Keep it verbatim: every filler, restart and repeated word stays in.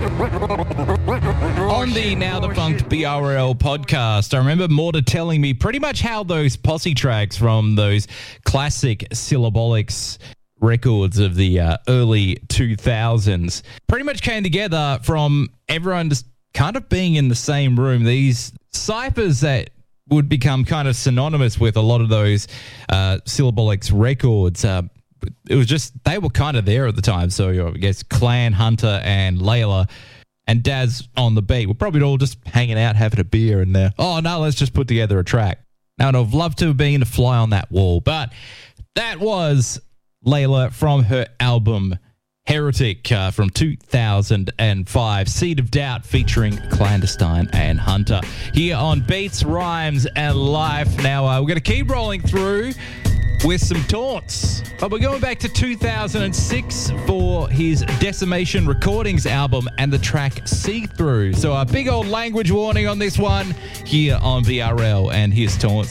On the Now Defunct B R L podcast, I remember Morta telling me pretty much how those posse tracks from those classic Syllabolics records of the uh, early two thousands pretty much came together from everyone just kind of being in the same room. These ciphers that would become kind of synonymous with a lot of those uh, Syllabolics records. Uh, it was just, they were kind of there at the time. So I guess Clan, Hunter, and Layla and Daz on the beat were probably all just hanging out, having a beer, and there. Oh, no, let's just put together a track. Now, I'd have loved to have been a fly on that wall, but that was Layla from her album Heretic uh, from two thousand five, Seed of Doubt featuring Clandestine and Hunter here on Beats, Rhymes, and Life. Now, uh, we're going to keep rolling through with some taunts, but we're going back to two thousand six for his Decimation Recordings album and the track See Through. So a big old language warning on this one here on V R L, and here's taunts.